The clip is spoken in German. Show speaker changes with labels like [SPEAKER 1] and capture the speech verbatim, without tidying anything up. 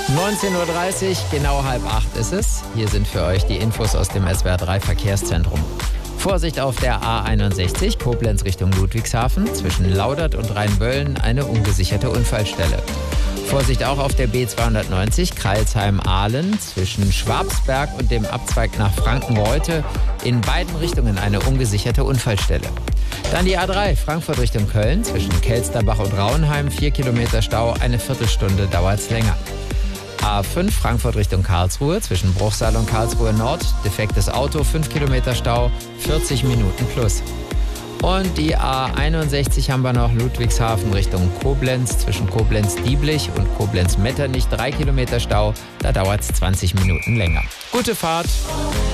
[SPEAKER 1] neunzehn Uhr dreißig, genau halb acht ist es. Hier sind für euch die Infos aus dem S W R drei Verkehrszentrum. Vorsicht auf der A einundsechzig, Koblenz Richtung Ludwigshafen. Zwischen Laudert und Rheinböllen eine ungesicherte Unfallstelle. Vorsicht auch auf der B zweihundertneunzig, Crailsheim-Ahlen. Zwischen Schwabsberg und dem Abzweig nach Frankenreute in beiden Richtungen eine ungesicherte Unfallstelle. Dann die A drei, Frankfurt Richtung Köln. Zwischen Kelsterbach und Rauenheim, vier Kilometer Stau, eine Viertelstunde dauert es länger. A fünf, Frankfurt Richtung Karlsruhe. Zwischen Bruchsal und Karlsruhe Nord, defektes Auto, fünf Kilometer Stau, vierzig Minuten plus. Und die A einundsechzig haben wir noch, Ludwigshafen Richtung Koblenz. Zwischen Koblenz-Dieblich und Koblenz-Metternich, drei Kilometer Stau, da dauert es zwanzig Minuten länger. Gute Fahrt!